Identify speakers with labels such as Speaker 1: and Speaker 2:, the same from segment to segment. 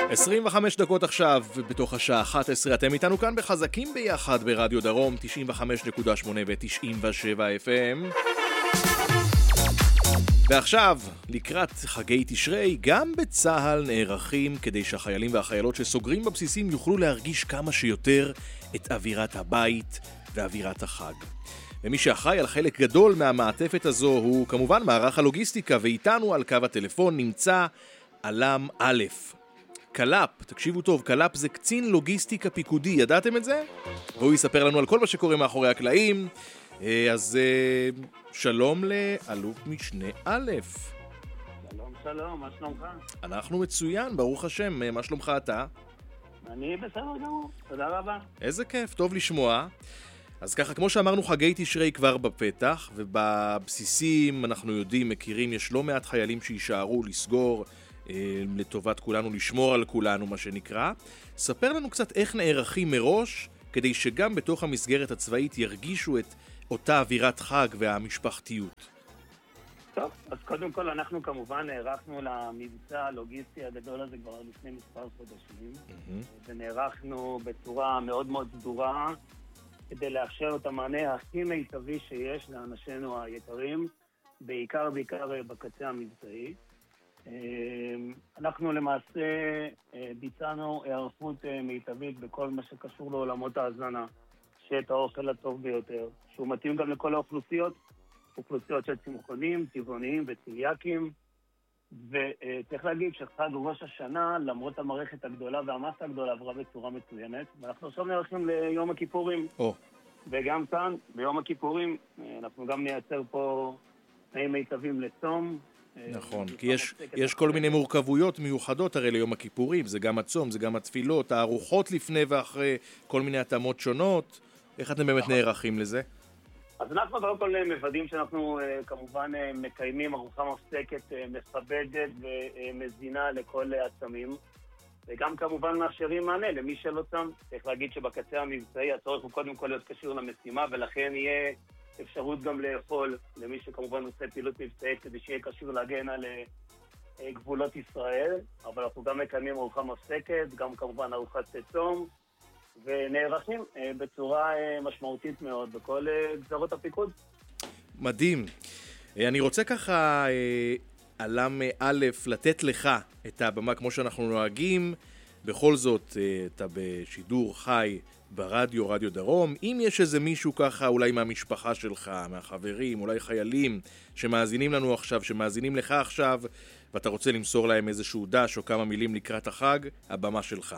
Speaker 1: 25 דקות עכשיו, בתוך השעה 11, אתם איתנו כאן בחזקים ביחד ברדיו דרום, 95.8 ו-97 FM. ועכשיו, לקראת חגי תשרי, גם בצהל נערכים כדי שהחיילים והחיילות שסוגרים בבסיסים יוכלו להרגיש כמה שיותר את אווירת הבית ואווירת החג. ומי שאחראי על חלק גדול מהמעטפת הזו הוא כמובן מערך הלוגיסטיקה, ואיתנו על קו הטלפון נמצא אלם א'. קלאפ, תקשיבו טוב, קלאפ זה קצין לוגיסטיקה פיקודי, ידעתם את זה? והוא יספר לנו על כל מה שקורה מאחורי הקלעים. אז שלום לאלוף משנה א'.
Speaker 2: שלום, שלום, מה שלומך?
Speaker 1: אנחנו מצוין, ברוך השם, מה שלומך אתה?
Speaker 2: אני בסדר גמור, תודה רבה.
Speaker 1: איזה כיף, טוב לשמוע. אז ככה, כמו שאמרנו, חגי תשרי כבר בפתח, ובבסיסים אנחנו יודעים, מכירים, יש לא מעט חיילים שישארו לסגור לטובת כולנו, לשמור על כולנו, מה שנקרא. ספר לנו קצת איך נערכים מראש, כדי שגם בתוך המסגרת הצבאית ירגישו את אותה אווירת חג והמשפחתיות.
Speaker 2: טוב, אז קודם כל אנחנו כמובן נערכנו למבצע הלוגיסטי הגדול הזה כבר לפני מספר חודשים, ונערכנו בצורה מאוד מאוד סדורה, כדי לאפשר את המענה הכי מיטבי שיש לאנשינו היקרים, בעיקר בקצה המבצעי. אנחנו למעשה ביצענו הערכות מיטבית בכל מה שקשור לעולמות ההזנה, שאת האוכל הטוב ביותר, שהוא מתאים גם לכל האוכלוסיות, אוכלוסיות של צמחונים, טבעוניים וצליאקים, וצריך להגיד שחג ראש השנה, למרות המערכת הגדולה והמסה הגדולה, עברה בצורה מצוינת, ואנחנו עכשיו נערכים ליום הכיפורים. וגם כאן, ביום הכיפורים, אנחנו גם נייצר פה תנאים מיטבים לצום.
Speaker 1: נכון, כי יש כל מיני מורכבויות מיוחדות הרי ליום הכיפורים, זה גם הצום, זה גם התפילות, הארוחות לפני ואחרי, כל מיני התאמות שונות. איך אתם באמת נערכים לזה?
Speaker 2: אז אנחנו קודם כל מוודאים שאנחנו כמובן מקיימים ארוחה מפסקת מכבדת ומזינה לכל הצמים, וגם כמובן מאפשרים מענה למי שלא צם. צריך להגיד שבקצה המבצעי הצורך הוא קודם כל להיות קשור למשימה, ולכן יהיה אפשרות גם לאכול למי שכמובן עושה פעילות מבצעית כדי שיהיה קשור להגן על גבולות ישראל, אבל אנחנו גם מקיימים ארוחה מפסקת, גם כמובן ארוחת צום, ונערכים בצורה משמעותית מאוד בכל גזרות הפיקוד.
Speaker 1: מדהים. אני רוצה ככה, אלם א', לתת לך את הבמה כמו שאנחנו נוהגים. בכל זאת, אתה בשידור חי ברדיו, רדיו דרום. אם יש איזה מישהו ככה, אולי מהמשפחה שלך, מהחברים, אולי חיילים שמאזינים לנו עכשיו, שמאזינים לך עכשיו, ואתה רוצה למסור להם איזשהו דש או כמה מילים לקראת החג, הבמה שלך.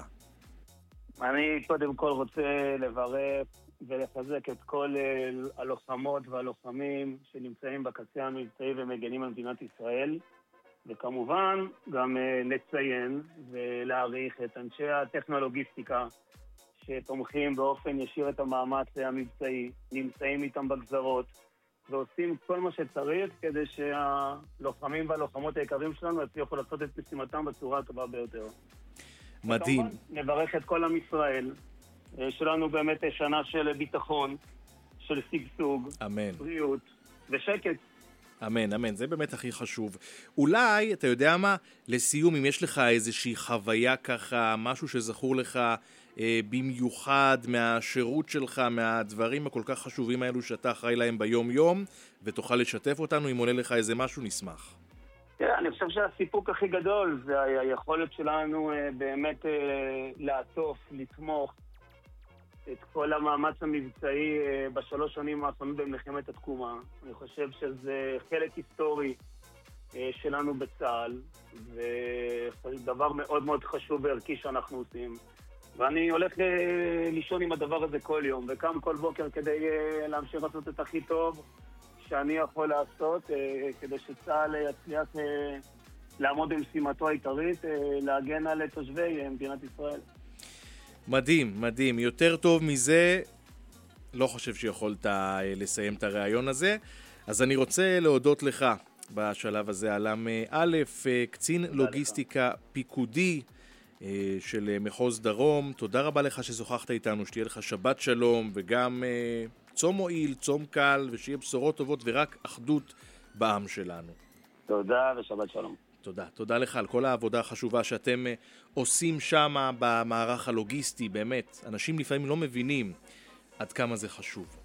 Speaker 2: אני קודם כל רוצה לברך ולחזק את כל הלוחמות והלוחמים שנמצאים בקצה המבצעי ומגנים על מדינת ישראל, וכמובן גם לציין ולהעריך את אנשי הטכנולוגיסטיקה שתומכים באופן ישיר את המאמץ המבצעי, נמצאים איתם בגזרות ועושים כל מה שצריך כדי שהלוחמים והלוחמות היקרים שלנו יצליחו לעשות את משימתם בצורה הטובה ביותר.
Speaker 1: מדהים.
Speaker 2: נברך את כל עם ישראל, שלנו באמת שנה של ביטחון, של שגשוג,
Speaker 1: אמן.
Speaker 2: בריאות ושקט.
Speaker 1: אמן, אמן, זה באמת הכי חשוב. אולי, אתה יודע מה, לסיום, אם יש לך איזושהי חוויה ככה, משהו שזכור לך במיוחד מהשירות שלך, מהדברים הכל כך חשובים האלו שאתה אחראי להם ביום יום, ותוכל לשתף אותנו, אם עולה לך איזה משהו, נשמח.
Speaker 2: אני חושב שהסיפוק הכי גדול זה היכולת שלנו באמת לעטוף, לתמוך את כל המאמץ המבצעי בשלוש שנים האחרונות במלחמת התקומה. אני חושב שזה חלק היסטורי שלנו בצה"ל, וזה דבר מאוד מאוד חשוב וערכי שאנחנו עושים. ואני הולך לישון עם הדבר הזה כל יום, וקם כל בוקר כדי להמשיך לעשות את הכי טוב שאני יכול לעשות, כדי שצה"ל יצליח לעמוד במשימתו העיקרית, להגן על תושבי מדינת ישראל.
Speaker 1: מדהים, מדהים. יותר טוב מזה, לא חושב שיכולת לסיים את הרעיון הזה. אז אני רוצה להודות לך בשלב הזה, אלם א', קצין לוגיסטיקה פיקודי של מחוז דרום. תודה רבה לך ששוחחת איתנו, שתהיה לך שבת שלום, וגם צום מועיל, צום קל, ושיהיה בשורות טובות ורק אחדות בעם שלנו.
Speaker 2: תודה ושבת שלום.
Speaker 1: תודה. תודה לך על כל העבודה החשובה שאתם עושים שם במערך הלוגיסטי, באמת. אנשים לפעמים לא מבינים עד כמה זה חשוב.